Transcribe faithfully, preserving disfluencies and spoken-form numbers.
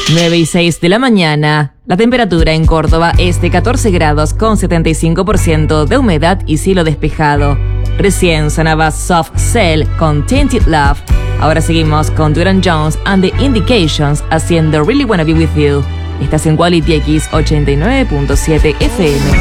nueve y seis de la mañana. La temperatura en Córdoba es de catorce grados con setenta y cinco por ciento de humedad y cielo despejado. Recién sonaba Soft Cell con Tainted Love. Ahora seguimos con Duran Jones and the Indications haciendo Really Wanna Be With You. Estás en Quality X ochenta y nueve punto siete F M.